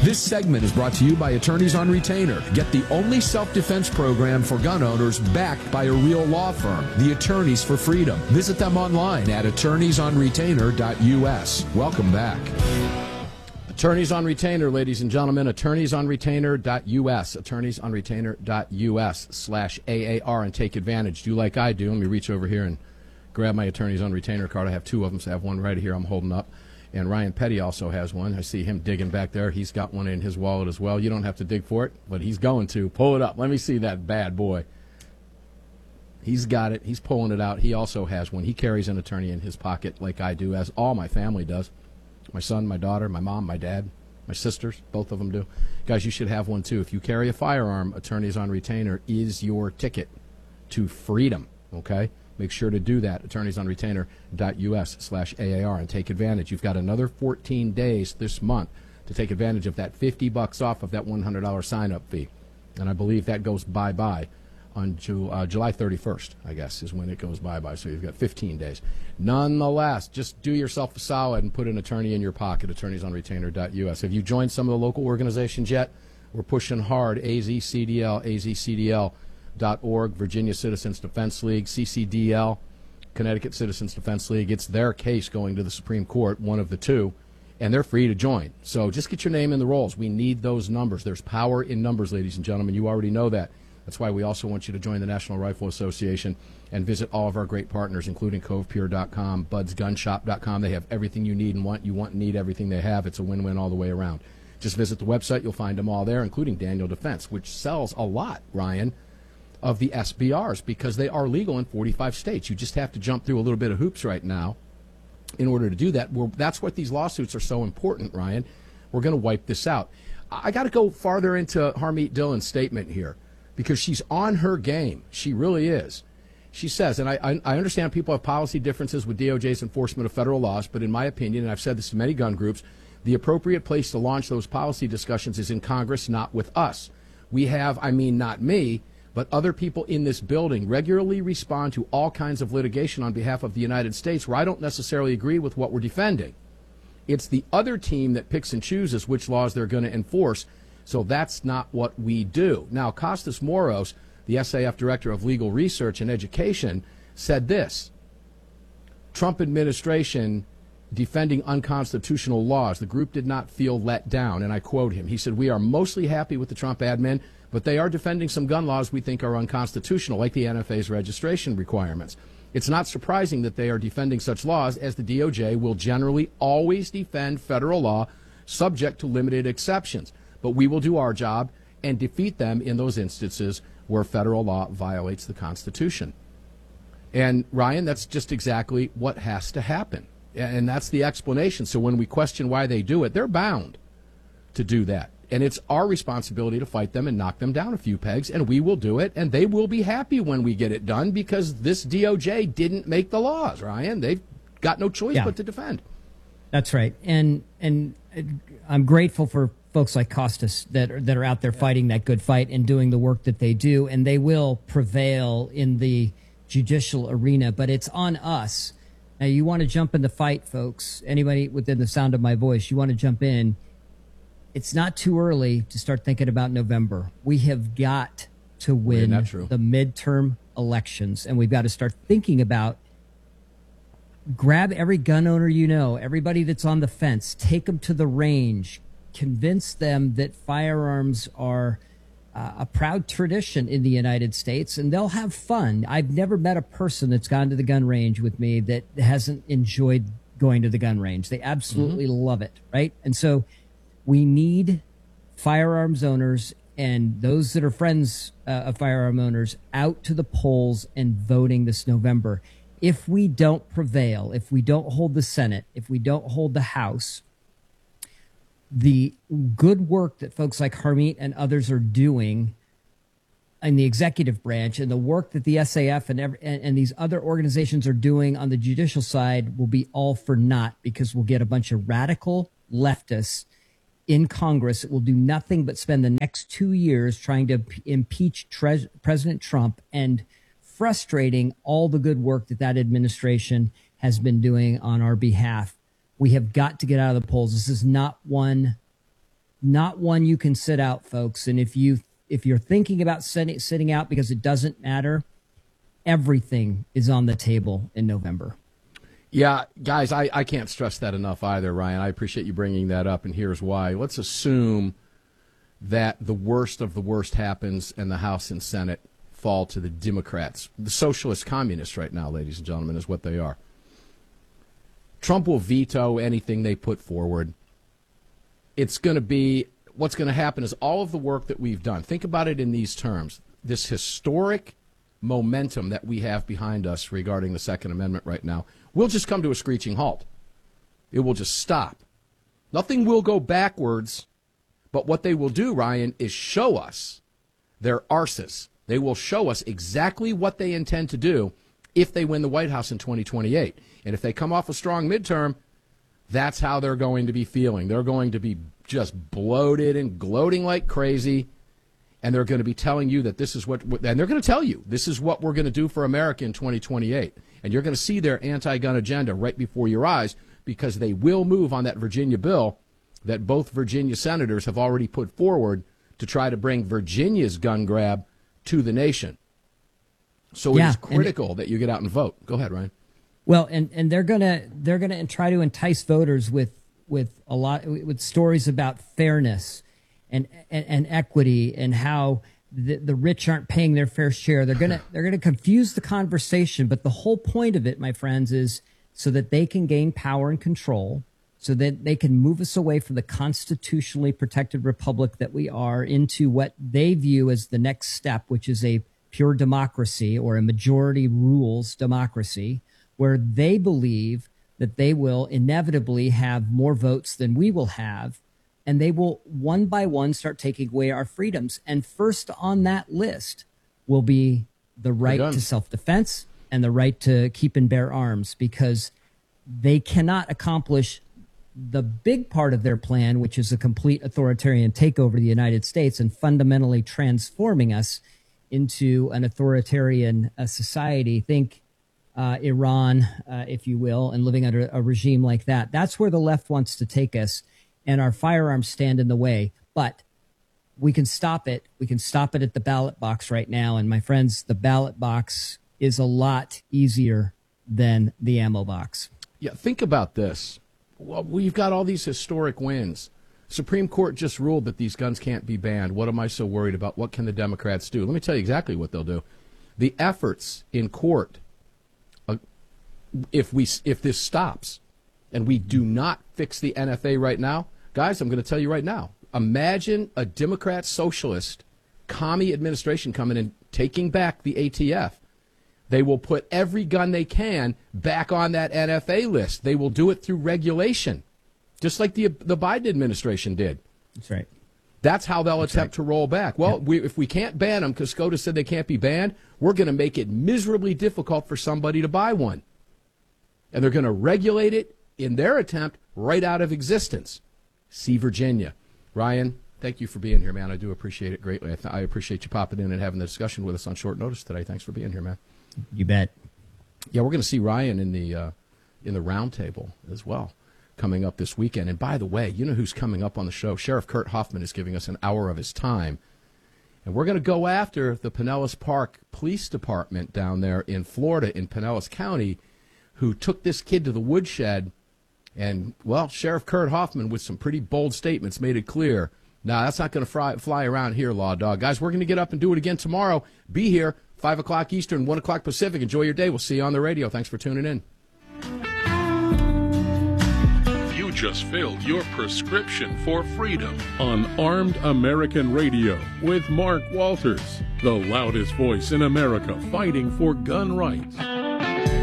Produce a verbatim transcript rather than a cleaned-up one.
This segment is brought to you by Attorneys on Retainer. Get the only self-defense program for gun owners backed by a real law firm, the Attorneys for Freedom. Visit them online at attorneys on retainer dot U S. Welcome back. Attorneys on Retainer, ladies and gentlemen, attorneys on retainer dot U S, attorneys on retainer dot U S slash A A R, and take advantage. Do like I do. Let me reach over here and grab my Attorneys on Retainer card. I have two of them, so I have one right here I'm holding up. And Ryan Petty also has one. I see him digging back there. He's got one in his wallet as well. You don't have to dig for it, but he's going to. Pull it up. Let me see that bad boy. He's got it. He's pulling it out. He also has one. He carries an attorney in his pocket like I do, as all my family does. My son, my daughter, my mom, my dad, my sisters, both of them do. Guys, you should have one too. If you carry a firearm, Attorneys on Retainer is your ticket to freedom, okay? Make sure to do that, attorneys on retainer dot U S slash A A R, and take advantage. You've got another fourteen days this month to take advantage of that fifty bucks off of that one hundred dollars sign-up fee. And I believe that goes bye-bye on Ju- uh, July thirty-first, I guess, is when it goes bye-bye. So you've got fifteen days. Nonetheless, just do yourself a solid and put an attorney in your pocket, attorneys on retainer dot U S. Have you joined some of the local organizations yet? We're pushing hard. A Z C D L, A Z C D L. Dot org, Virginia Citizens Defense League, C C D L, Connecticut Citizens Defense League. It's their case going to the Supreme Court, one of the two, and they're free to join. So just get your name in the rolls. We need those numbers. There's power in numbers, ladies and gentlemen. You already know that. That's why we also want you to join the National Rifle Association and visit all of our great partners, including Cove Pure dot com, Buds Gun Shop dot com. They have everything you need and want. You want and need everything they have. It's a win-win all the way around. Just visit the website. You'll find them all there, including Daniel Defense, which sells a lot, Ryan, of the S B Rs, because they are legal in forty-five states. You just have to jump through a little bit of hoops right now in order to do that. Well, that's what these lawsuits are so important, Ryan. We're going to wipe this out. I got to go farther into Harmeet Dillon's statement here, because she's on her game. She really is. She says, and I, I, I understand people have policy differences with D O J's enforcement of federal laws, but in my opinion, and I've said this to many gun groups, the appropriate place to launch those policy discussions is in Congress, not with us. We have, I mean, not me, but other people in this building regularly respond to all kinds of litigation on behalf of the United States where I don't necessarily agree with what we're defending. It's the other team that picks and chooses which laws they're going to enforce, so that's not what we do. Now, Costas Moros, the S A F Director of Legal Research and Education, said this: Trump administration defending unconstitutional laws, the group did not feel let down, and I quote him. He said, "We are mostly happy with the Trump admin, but they are defending some gun laws we think are unconstitutional, like the N F A's registration requirements. It's not surprising that they are defending such laws, as the D O J will generally always defend federal law, subject to limited exceptions. But we will do our job and defeat them in those instances where federal law violates the Constitution." And, Ryan, that's just exactly what has to happen. And that's the explanation. So when we question why they do it, they're bound to do that. And it's our responsibility to fight them and knock them down a few pegs, and we will do it, and they will be happy when we get it done, because this D O J didn't make the laws, Ryan. They've got no choice yeah. but to defend. That's right. And and I'm grateful for folks like Costas that are, that are out there fighting that good fight and doing the work that they do, and they will prevail in the judicial arena, but it's on us. Now, you want to jump in the fight, folks, anybody within the sound of my voice, you want to jump in. It's not too early to start thinking about November. We have got to win yeah, the midterm elections, and we've got to start thinking about, grab every gun owner you know, everybody that's on the fence, take them to the range, convince them that firearms are uh, a proud tradition in the United States, and they'll have fun. I've never met a person that's gone to the gun range with me that hasn't enjoyed going to the gun range. They absolutely mm-hmm. love it, right? And so we need firearms owners and those that are friends uh, of firearm owners out to the polls and voting this November. If we don't prevail, if we don't hold the Senate, if we don't hold the House, the good work that folks like Harmeet and others are doing in the executive branch, and the work that the S A F and, every, and, and these other organizations are doing on the judicial side will be all for naught, because we'll get a bunch of radical leftists in Congress. It will do nothing but spend the next two years trying to impeach Tre- President Trump and frustrating all the good work that that administration has been doing on our behalf. We have got to get out of the polls. This is not one not one you can sit out, folks. And if you if you're thinking about sitting sitting out because it doesn't matter, everything is on the table in November. Yeah, guys, I, I can't stress that enough either, Ryan. I appreciate you bringing that up, and here's why. Let's assume that the worst of the worst happens and the House and Senate fall to the Democrats. The socialist communists right now, ladies and gentlemen, is what they are. Trump will veto anything they put forward. It's going to be, what's going to happen is all of the work that we've done. Think about it in these terms. This historic momentum that we have behind us regarding the Second Amendment right now will just come to a screeching halt. It will just stop. Nothing will go backwards, but what they will do, Ryan, is show us their arses. They will show us exactly what they intend to do if they win the White House in twenty twenty-eight. And if they come off a strong midterm, that's how they're going to be feeling. They're going to be just bloated and gloating like crazy, and they're going to be telling you that this is what, and they're going to tell you, this is what we're going to do for America in twenty twenty-eight. And you're going to see their anti-gun agenda right before your eyes, because they will move on that Virginia bill that both Virginia senators have already put forward to try to bring Virginia's gun grab to the nation. So yeah, it is critical it, that you get out and vote. Go ahead, Ryan. Well, and, and they're gonna they're gonna try to entice voters with with a lot with stories about fairness and and, and equity and how the, the rich aren't paying their fair share. They're gonna they're gonna confuse the conversation. But the whole point of it, my friends, is so that they can gain power and control, so that they can move us away from the constitutionally protected republic that we are into what they view as the next step, which is a pure democracy or a majority rules democracy, where they believe that they will inevitably have more votes than we will have, and they will one by one start taking away our freedoms. And first on that list will be the right to self-defense and the right to keep and bear arms, because they cannot accomplish the big part of their plan, which is a complete authoritarian takeover of the United States and fundamentally transforming us into an authoritarian uh, society. Think uh, Iran, uh, if you will, and living under a regime like that. That's where the left wants to take us, and our firearms stand in the way. But we can stop it. We can stop it at the ballot box right now. And my friends, the ballot box is a lot easier than the ammo box. Yeah, think about this. Well, we've got all these historic wins. Supreme Court just ruled that these guns can't be banned. What am I so worried about? What can the Democrats do? Let me tell you exactly what they'll do. The efforts in court, uh, if we if this stops and we do not fix the N F A right now, guys, I'm going to tell you right now, imagine a Democrat socialist commie administration coming in, taking back the A T F. They will put every gun they can back on that N F A list. They will do it through regulation, just like the the Biden administration did. That's right. That's how they'll That's attempt right. to roll back. Well, yep. we, if we can't ban them because SCOTUS said they can't be banned, we're going to make it miserably difficult for somebody to buy one. And they're going to regulate it in their attempt right out of existence. See Virginia. Ryan, thank you for being here, man. I do appreciate it greatly. I, th- I appreciate you popping in and having the discussion with us on short notice today. Thanks for being here, man. You bet. Yeah, we're going to see Ryan in the uh, in the roundtable as well coming up this weekend. And by the way, you know who's coming up on the show? Sheriff Kurt Hoffman is giving us an hour of his time. And we're going to go after the Pinellas Park Police Department down there in Florida, in Pinellas County, who took this kid to the woodshed. And, well, Sheriff Kurt Hoffman, with some pretty bold statements, made it clear, no, nah, that's not going to fly, fly around here, Law Dog. Guys, we're going to get up and do it again tomorrow. Be here, five o'clock Eastern, one o'clock Pacific. Enjoy your day. We'll see you on the radio. Thanks for tuning in. You just filled your prescription for freedom on Armed American Radio with Mark Walters, the loudest voice in America fighting for gun rights.